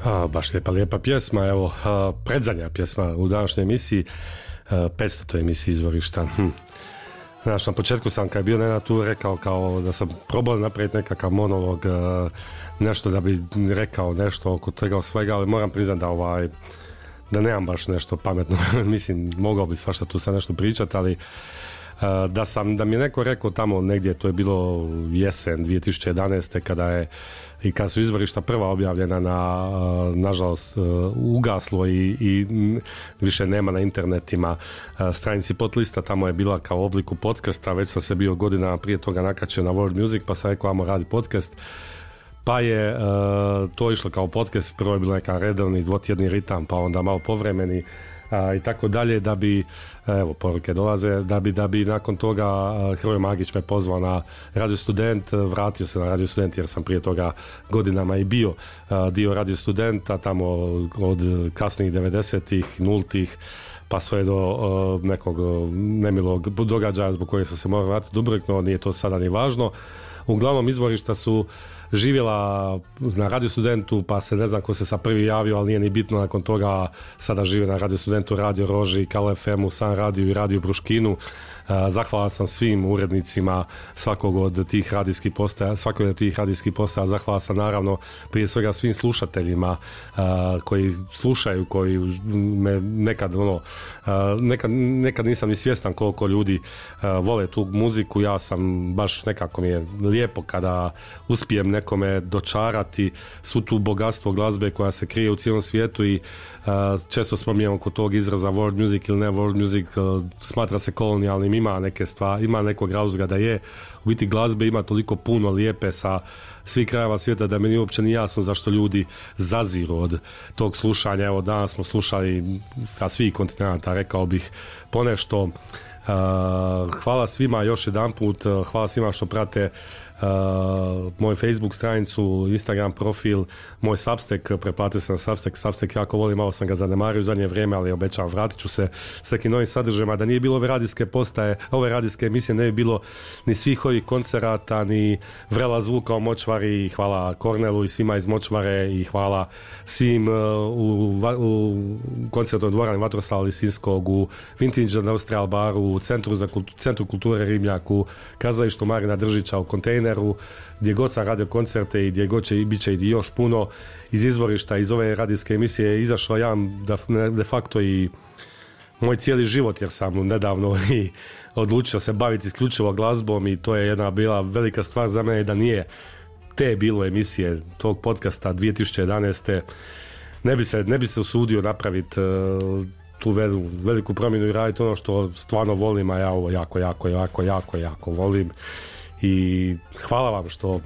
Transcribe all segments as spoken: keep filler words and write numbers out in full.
A, baš lijepa, lijepa pjesma, evo, a, predzadnja pjesma u današnjoj emisiji, a, petstotoj emisiji Izvorišta. Hm. Znaš, na početku sam kad je bio Nenad tu rekao kao da sam probao napraviti nekakav monolog, a, nešto da bi rekao nešto oko toga svega, ali moram priznati da ovaj, da nemam baš nešto pametno, mislim, mogao bi svašta tu sad nešto pričati, ali a, da sam, da mi je neko rekao tamo negdje, to je bilo jesen dvije tisuće jedanaeste kada je i kad su Izvorišta prva objavljena, na, nažalost ugaslo i, i više nema na internetima stranici Potlista, tamo je bila kao u obliku podcasta, već sam se bio godina prije toga nakačio na World Music, pa sam rekao ajmo radi podcast, pa je uh, to išlo kao podcast, prvo je bilo neka redovni dvotjedni ritam, pa onda malo povremeni a, i tako dalje, da bi, evo poruke dolaze, da bi, da bi nakon toga Hrvoje Magić me pozvao na Radio Student, vratio se na Radio Student jer sam prije toga godinama i bio a, dio Radio Studenta tamo od kasnijih devedesetih, nultih, pa sve do uh, nekog nemilog događaja zbog kojeg sam se morao vratiti u Dubrovnik, no nije to sada ni važno. Uglavnom Izvorišta su živjela na Radio Studentu, pa se ne znam ko se sa prvi javio, ali nije ni bitno, nakon toga sada žive na Radio Studentu, Radio Roži, Kal ef emu, San Radio i Radio Bruškinu. Zahvalan sam svim urednicima svakog od tih radijskih postaja, svakog od tih radijskih postaja, zahvalan sam naravno prije svega svim slušateljima a, koji slušaju, koji me nekad ono, a, nekad, nekad nisam ni svjestan koliko ljudi a, vole tu muziku, ja sam baš nekako mi je lijepo kada uspijem nekome dočarati svu tu bogatstvo glazbe koja se krije u cijelom svijetu i a, često spominjamo kod tog izraza world music ili ne world music, a, smatra se kolonijalnim, ima neke stvari, ima nekog razloga da je. U biti glazbe ima toliko puno lijepe sa svih krajeva svijeta da meni uopće nije jasno zašto ljudi zaziru od tog slušanja. Evo danas smo slušali sa svih kontinenta, rekao bih ponešto. Uh, hvala svima još jedanput, hvala svima što prate Uh, moj Facebook stranicu, Instagram profil, moj Substack, preplatite se na Substack, Substack jako volim, malo sam ga zanemario u zadnje vrijeme, ali obećavam, vratit ću se s nekim novim sadržajima. Da nije bilo ove radijske postaje, ove radijske emisije, ne bi bilo ni svih ovih koncerata, ni vrela zvuka u Močvari. Hvala Kornelu i svima iz Močvare i hvala svim uh, u, u koncertnoj dvorani Vatroslava Lisinskog, u Vintage Industrial baru, u Centru, za kultu, Centru kulture Ribnjak, u kazalištu Marina Držića, u kontejneru, gdje god sam radio koncerte i gdje god će i bit će i još puno. Iz Izvorišta, iz ove radijske emisije je izašao jedan de facto i moj cijeli život, jer sam nedavno i odlučio se baviti isključivo glazbom i to je jedna bila velika stvar za mene. Da nije te bilo emisije tog podcasta dvije tisuće jedanaeste ne bi se, ne bi se usudio napraviti uh, tu veliku, veliku promjenu i raditi ono što stvarno volim, a ja ovo jako, jako, jako, jako, jako volim. I hvala vam što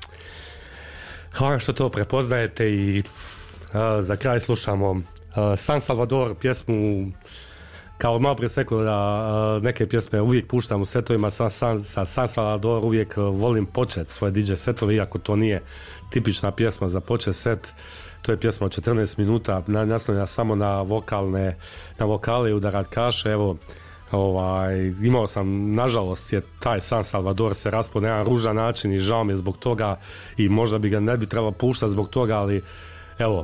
hvala vam što to prepoznajete i uh, za kraj slušamo uh, San Salvador, pjesmu kao malo prije sekao da uh, neke pjesme uvijek puštam u setovima sa San, sa San Salvador, uvijek uh, volim početi svoje D J setove, iako to nije tipična pjesma za počet set. To je pjesma od četrnaest minuta, naslonjena samo na vokalne, na vokale i udaratkaše. Evo, ovaj, imao sam, nažalost je taj San Salvador se raspao na jedan ružan način i žao mi je zbog toga i možda bi ga ne bi trebalo puštati zbog toga, ali evo,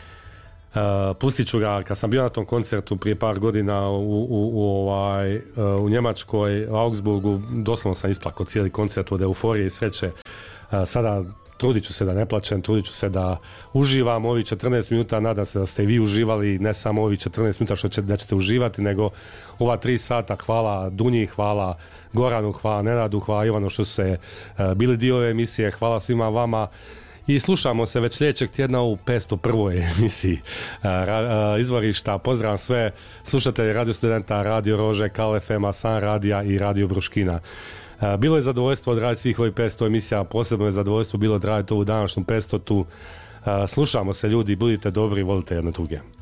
uh, pustit ću ga. Kad sam bio na tom koncertu prije par godina u, u, u, ovaj, uh, u Njemačkoj, u Augsburgu, doslovno sam isplakao cijeli koncert od euforije i sreće. Uh, sada trudit ću se da ne plačem, trudit ću se da uživam ovih četrnaest minuta, nadam se da ste i vi uživali, ne samo ovih četrnaest minuta što će, da ćete uživati, nego ova tri sata. Hvala Dunji, hvala Goranu, hvala Nenadu, hvala Ivanu što su se uh, bili dio ove emisije, hvala svima vama i slušamo se već sljedećeg tjedna u petsto prvoj emisiji uh, uh, Izvorišta. Pozdravam sve slušatelje Radio Studenta, Radio Rože, Kal ef ema, San Radija i Radio Bruškina. Bilo je zadovoljstvo odraditi svih ovih petsto emisija, posebno je zadovoljstvo bilo odraditi ovu današnju petstotu. Slušamo se ljudi, budite dobri, volite jedne druge.